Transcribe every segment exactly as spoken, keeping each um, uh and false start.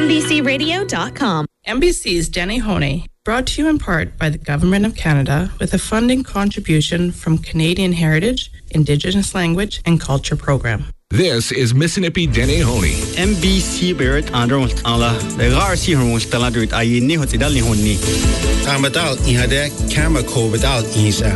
N B C radio dot com. N B C's Danny Honey, brought to you in part by the Government of Canada with a funding contribution from Canadian Heritage, Indigenous Language and Culture Program. This is Mississippi Danny Honey. N B C Barrett under Allah. The Garci Horn Staladrit Ayini Hotidali Honi. Amadal Ihade Kamako without Isa.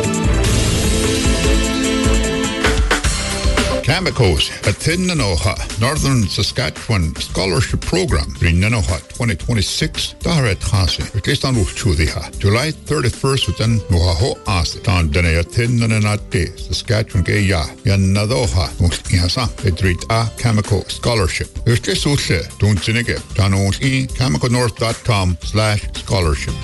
Kamikos, a Tinnanoha, Northern Saskatchewan Scholarship Program, Rinanoha twenty twenty-six, Daharet Hasi, Rikistan Uchudhiha, July thirty-first within Nuhaho Asi, Tan Dene Tinnanate, Saskatchewan Gaya, Yanadoha, Muskihasa, Edrit A Kamiko Scholarship. There's just Ushe, Don't Zinige, Janos E, kamikonorth.com slash scholarship.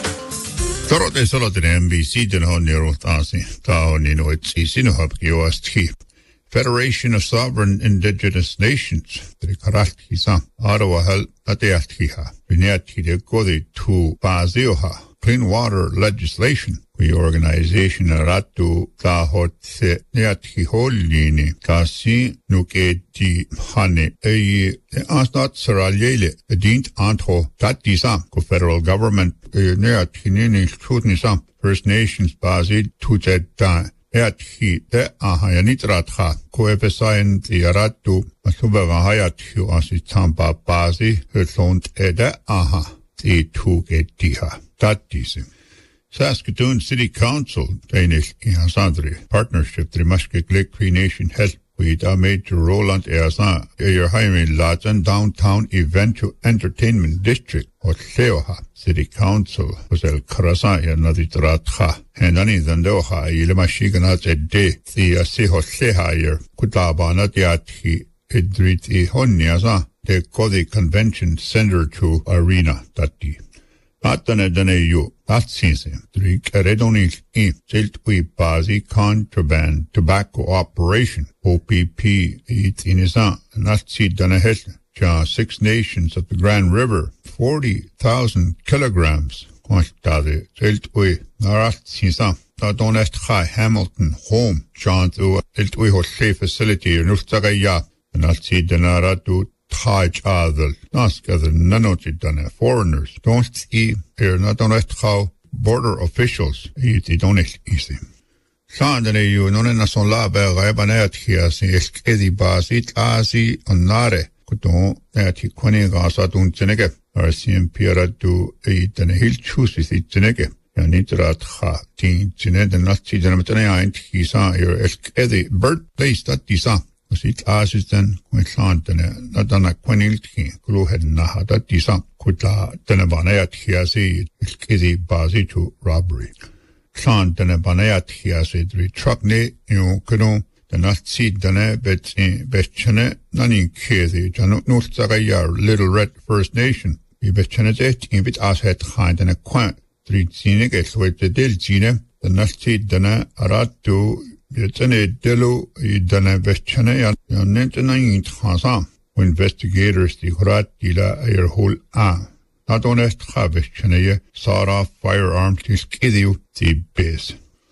Torote solo de N B C Dino Nero Tasi, Tao Nino Itsinuhab, U S T. Federation of Sovereign Indigenous Nations, the Karatisa, Ottawa Hel, Ateatkiha, Vinyati de Godi to Bazioha, Clean Water Legislation, the organization Ratu Tahotse Neatki Holini, Kasi Nuke di Hane, a Asnat Sarayele, a Dint Anto, Tatisa, the federal government, Neatkinini Chutnisam, First Nations Bazid Tujet. Eatki de ahayanitratha koepesain tiaratu masubaga hayathu asitamba bazi hötlont ede aha ti tugetiha tatisi. Saskatoon City Council Danish Ihasandri Partnership Trimashke Lake Cree Nation Health with a major role on Easan Air Highway Lajan Downtown Event to Entertainment District Hotleoha City Council was El Karasa Yanaditratha and any Zandoha Yilimashiganat a day the Asihosehayer Kutabana Diati Idriti Honiaza de Kodi Convention Center to Arena Tati. Atane Daneyu, that season, three Caredonic in Siltwi Bazi Contraband Tobacco Operation, O P P, it in his aunt, and that's it Danahet, Six Nations of the Grand River, forty thousand kilograms, Quantade, Siltwi, Narat Sisa, Donest High Hamilton, Home, John to Siltwi Hoshe Facility, Nustagaya, and that's it Danaratu. Taj other, Naskather, Nanotidana, foreigners, don't see here, not on how border officials, it don't easy. Sandane, you non in a son labe, Rabanet here, see Eskedi Basit, Asi, Onare, Kuton, that he Quanigas, don't Senege, or C M Pira do eat and he'll choose with it Senege. Yanitrat ha, teen, Sinet, and not see Janamatana, he saw your Eskedi birthplace that he saw. It asks then, when Santana, not on a quinilki, Guru had Nahada Tisa, Kuta, Tenabanayat Hiasi, Kidi Bazi to robbery. Santana Banayat Hiasi, the truckne, you know, the Nazi Dane, Betsy, Betchene, Nani Kidi, Januk Nostagayar, Little Red First Nation, we Betchenet, in bit as had hind and a quant, three Zinegets with the Dilzine, the Nazi Dane, Aratu. Yetene delu idana vechane yanentena inthansa investigators the hurat dila air hol a not honest havechane sara firearms kidiu the base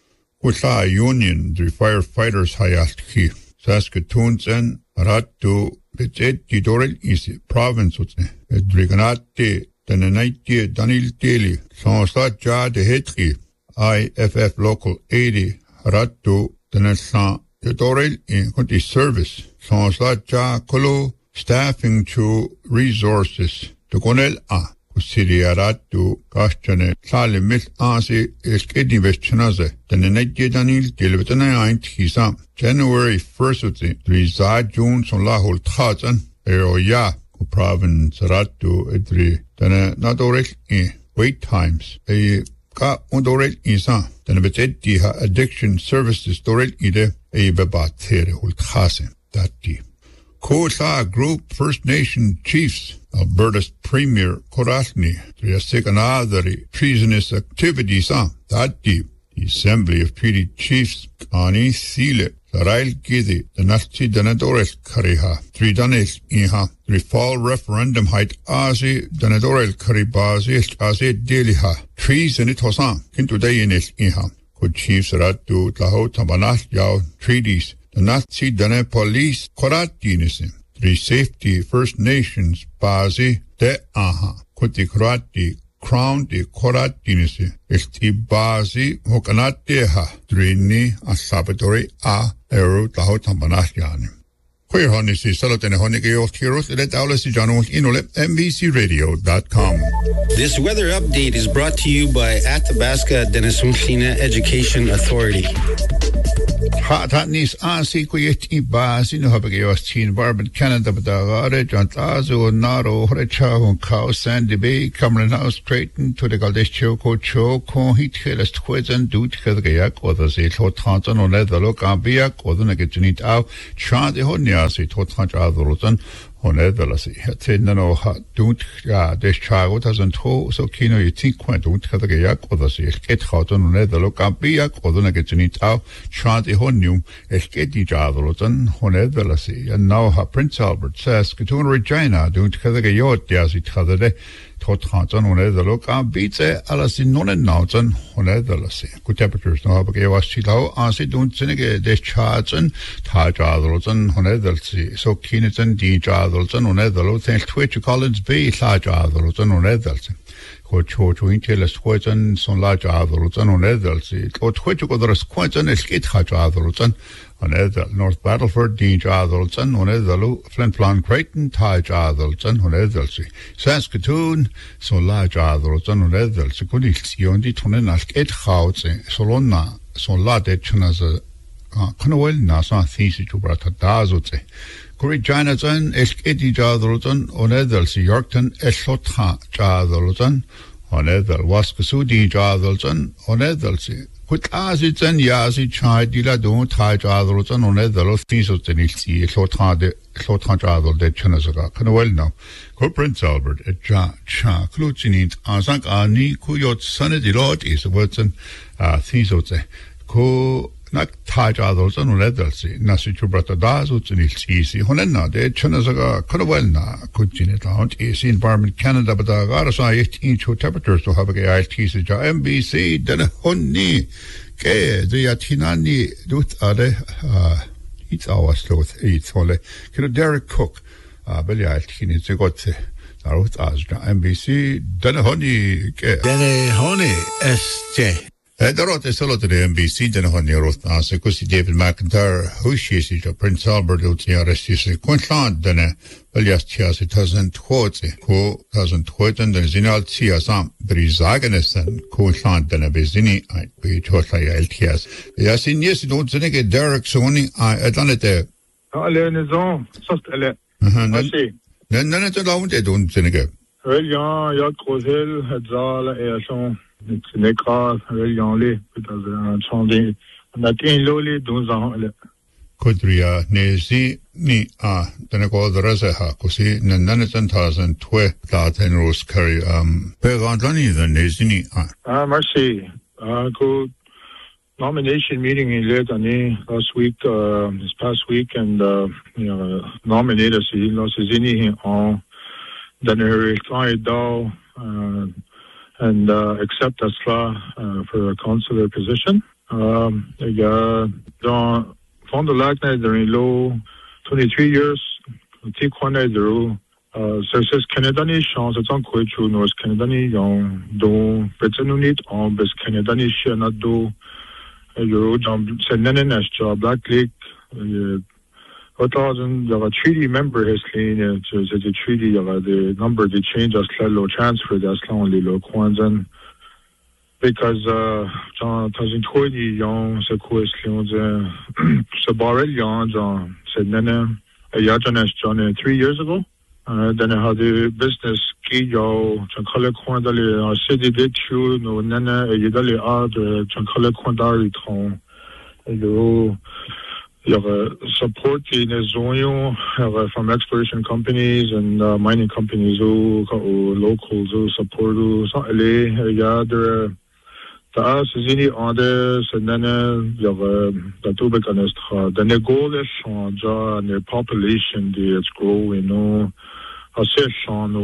Kutla union the firefighters hayatki Saskatoon's and ratu betet didorel is province utne driganate tenenaiti danil teli sansa ja de hetri I F F local eighty ratu Tenesan, the Dorel in Kunti service, sans la ja kolo, staffing to resources, to Gonel A, Kusiriaratu, Kastane, Sali Miss Asi, Eskedi Vestanaze, the Neneti Danil, Dilvetana Aint Hisam, January first of the reside June son la hol Tazan, Eroya, province Ratu, Edri, Tene Nadorel in wait times, a Ka undorel insan, den betet diha addiction services dorel ide e bebatere hul khase dati. Kosa Group First Nation Chiefs, Alberta's Premier Korasni, the secondary treasonous activities on dati. The Assembly of Treaty Chiefs Ani Sile, Sarail Gidi, the Nazi Danadores Kariha, three Danes Iha, the fall referendum height Asi, Danadorel Karibazi, Asi Deliha, trees in it Hosan, into day in it Iha, could chiefs Ratu, Taho Tabanat Yao, treaties, the Nazi Dane police, Koratinism, the Safety First Nations Bazi de Aha, Kuti Kurati, Crown de Koratinisi, Esti Bazi, Hokanateha, Drini, Asabatori, A, Eru, Tahotambanashiani. Queer Honisi, Salotene Honiki, Kiros, Let Aulas Janus, Inole, M B C radio dot com. This weather update is brought to you by Athabasca Denisumshina Education Authority. Hatnis Asi Kuyeti Bas in Hobagostin, Barban Canada, Badagare, John Tazo, Naro, Horecha, Cow, Sandy Bay, Cameron House, Drayton, to the Galdes Choco, Choco, Heat Hillis, Twizen, Dut, Kagayak, or the Zito Tanton, or Leather Look, Ambiak, or the Negatinit out, Chant the Honiasi, Totan Adrotan. Honedalasi, Tinano, don't, ya, this child doesn't hold, so Kino, you think, when don't have a yak or the sea, get hot on the look up, biak, or the negatinit out, chant the honium, escati jadrotan, Honedalasi, and now her Prince Albert says, Katun Regina, don't have a yacht, as it had a day. Tothanton honedalok a beatse alasin nonen nautan honedalasi. Good temperatures no habake was chilo asi don't sinige des chartsen tajadrotan honedalsi. So kineten di jadrotan honedalo thanks Twitch Collins B tajadrotan honedalsi. Cocho to inteles quotan son la jadrotan honedalsi. O Twitch godras quotan esket tajadrotan. Honedal North Battleford, Dean Jadalton, Honedalu, Flint Flon Creighton, Ty Jadalton, Honedalsi, Saskatoon, so la Jadalton, Honedal, Secundil, di Tonenask, et House, Solona, so la de Chunaza, Conowell, Nasa, Thesi to Brata Dazote. Curry Janaton, Esketi Jadalton, Honedalsi, Yorkton, Eslota Jadalton, Honedal, Waskasudi Jadalton, Honedalsi. Put Azitan Yazi Chai Dila don't tie Jadalton on the lot things of the Nixie, Slotan de Slotan Jadal de Chanazaga, Canwell now. Co Prince Albert, a Ja Cha, Cluchinit, Azank Ani, Kuyot, Sonny de Lord is a Watson, uh, things of the Co. Not tie Jadalton on Edelsy, Nasi Chubrata Dazuts and it's easy. Honena, de Chanazaga, Canwellna, Kuchinit out, is in Barman, Canada, but I got a eighteen temperatures to have a gay I T C, M B C, then a honey. Ke the Yatinani dut are uh it's our sloth eat hole. Can Derek Cook uh Billy Altini to got Narut Asja M B C then honey ke Dene honey S J. The road is solo to the M B C then honey Roth Nasa Kusi David McIntyre who she is Prince Albert Utiaris Queensland then Elias Chias it doesn't quote who doesn't quote and then Zinal Tiasam Brizaganesen Queensland then a Bizini I be totally L T S. Yes in yes don't think Derek Sony I done it there. Alle nizam sast alle. Merci. Then then it's allowed they don't think it. Well ja ja Grosel Hadzal et it's Nekra Relianle because uh Chandi Natin Loli douze ans alle. Kudria Nezi ni ah then go the Razaha Kusi Nanatan thousand twe Latin Rose Curry um Perandani the Nezini ah. Ah merci. Uh go nomination meeting in Letani last week, uh this past week and uh you know nominated si no Zini on Daneri Dow uh and uh accept us uh, for a consular position. Um yeah dans Fond de Lagna during low twenty-three years, Tikwana Zero, uh, Services Canadani, Chance at Unquachu, North Canadani, Young, Do, Betanunit, on Best Canadani, Shanado, Euro, John Senenes, Black Lake, a thousand, you have a treaty member, has clean, it's a treaty, you have the number, they change as low transfer, that's only low Kwanzan. Because uh John thousand twenty young se question se barrel young John said nene a yajanes John three years ago. Uh then I had the business key yo John Kale Kwandale a city did you no nene a yidale ad John Kale Kwandari tron yo you have support in the zone from exploration companies and uh, mining companies who locals who support who so ele ya there Ta Zini Andes and then the Tubecanestra. The Negole Shanja and the population is growing, no. Assession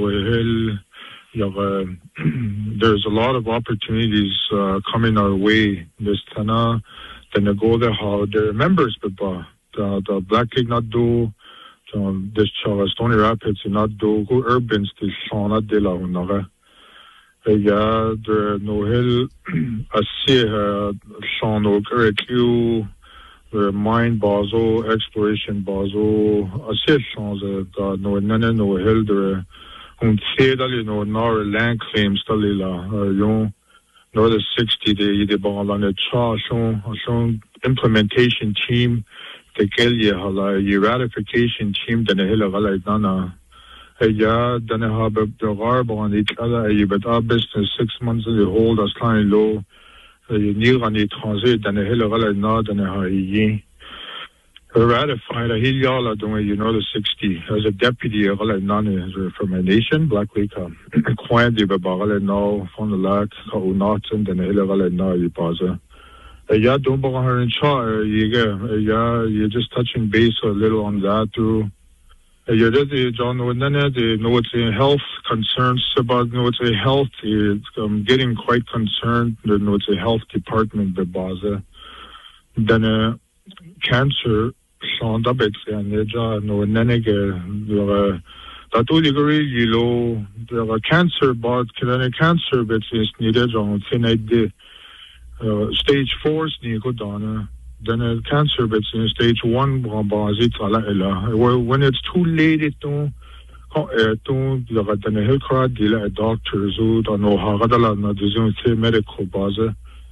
hill. There's a lot of opportunities uh, coming our way this Tana. The Negole how the members but the the Black League not do this Stony Rapids in not do go urbans to Shauna de la Hunara. Yeah, the no hill I see her Sean O'Curricu, the mine bazo, exploration bazo, I see Sean's uh no nana no hill the on say that you know nor land claims to la yon nor the sixty day the ball on the charge on on implementation team the Kelly hala ratification team then the hill of like nana. Yeah, then I have the garb on each other. You but our business six months of the hold us kind low. You need on the transit, then the hill of all not and a ye. Ratified a hill y'all doing, you know, the sixty as a deputy of all none from a nation, Black Week. Quiet the Babala now from the lack, how not, and then the hill of all now you pause. Yeah, don't bother her in charge. Yeah, you're just touching base a little on that too. Yeah, the John Winana, the know it's a health concerns about know it's a health. It's um, getting quite concerned. The know it's a health department, the Baza. Then uh, cancer, Sean Dubbets, and the John no Nenega. That all you really you know the cancer, but can cancer, but it's needed on tonight the stage four, Nico Donna. Then a cancer, but in stage one, when it's too late, it don't. Don't then a health card deal a doctor, so don't know how Radala doesn't say medical base.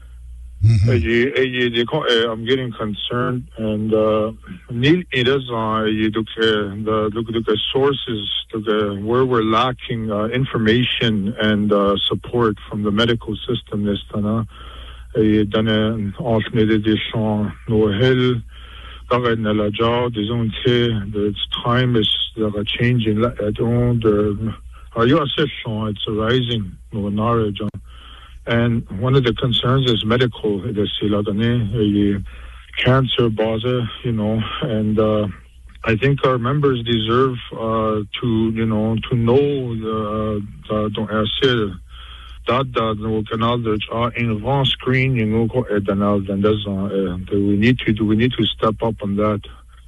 I'm getting concerned, and Neil it is you look the look at the sources to the where we're lacking information and support from the medical system this time. Dan een alternate edition no hill daar in la job des on say the time is there a change in at on the are you assessing it's arising no knowledge and one of the concerns is medical the silagane cancer base you know and uh I think our members deserve uh to you know to know the uh, don't say that that no canal that are in one screen you know and there's uh, we need to do we need to step up on that.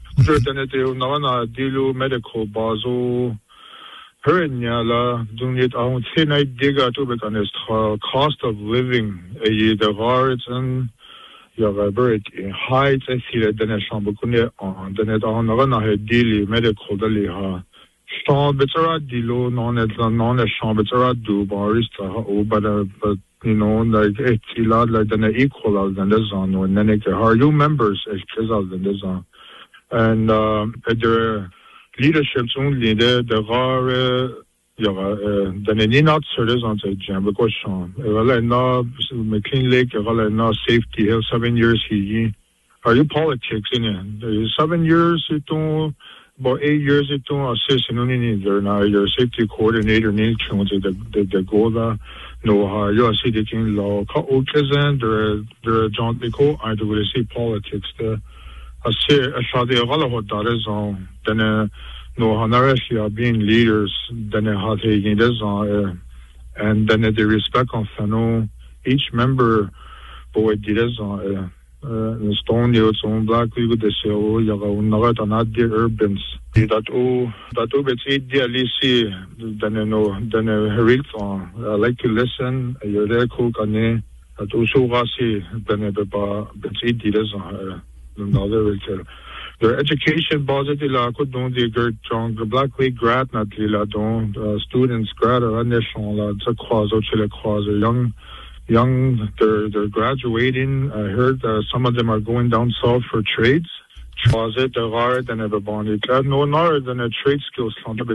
Deal medical bazo hernyala doing it on tonight digger to become cost of living a the words and your bird in height I see that then a chamber on the net on a daily medical deliha. Chambre dilo non et non a chambre do barista oh but but you know like it's a lot like an equal than this on when then are you members as than this on and um their leaderships only the the rare yeah then any not service on the jam because well no McLean Lake well no safety hill seven years he are you politics in it seven years it don't about eight years ago, assistant there now your safety coordinator nature was the the the Goda no how you see the king law Oakland there there John Nico I do really see politics the I see I saw the all that is on then no honorific being leaders then how they is on and then the respect on no each member boy did is on uh stone it's on Black we could say oh you know not not the urbans that oh that oh it's ideally then no then real on I like to listen you're there cool can that also rasi then the it's ideas on another their education budget la could don't the good strong the Black Week grad not la don't students grad or national la to cause or to cause young young they're they're graduating. I heard uh, some of them are going down south for trades. Transit the hard and ever bonded no more than a trade skills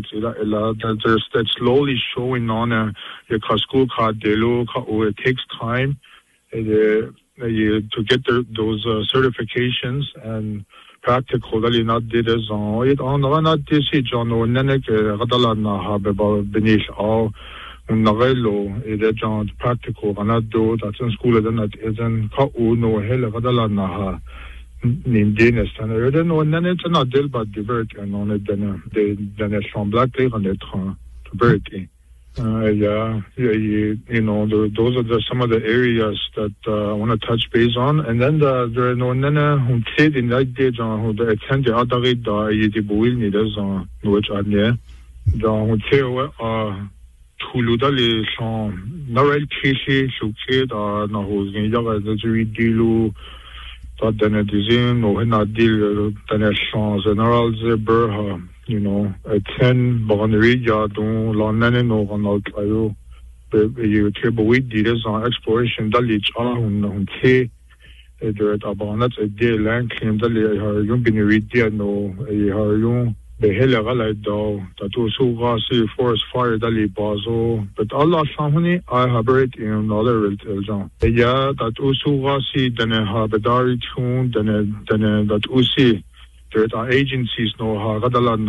they're that's slowly showing on a your school card delo or it takes time uh, you, to get their, those uh, certifications and practical that you not did as on it on not this John or nenek radala na have about beneath all Navello e de John practical anado that's in school then that isn't ka no hell radala na ha nin Dennis and I don't know and then it's not deal but divert and on it then they then it's from Black Lake on the train to Bertie Uh, yeah, yeah, you, you know, the, those are the, some of the areas that uh, I want to touch base on. And then the, there are no nana who said in that day, who the attend the other day, the Yidi Buil Nidas on which I knew. The who say, uh, Tuludali, some Narel Kishi, Shukid, or no, who's in Yaga, the Zuri Dilu, that then a design, no, not deal, then a chance, and all the Burha. You know, at ten, Bonneria, don't London or on Alcayo, you table with dealers on exploration, Dalich, on T, there at Abanat, a day land claim, Dali, her young Beneridia, no, a young, the Hella Dao, that also was a forest fire, Dali Bazo, but Allah Shamoni, I have it in another Eljan. Yeah, that also was it, then a Habadari tune, then a, then a, that Usi, there are agencies, no, Hagadalan.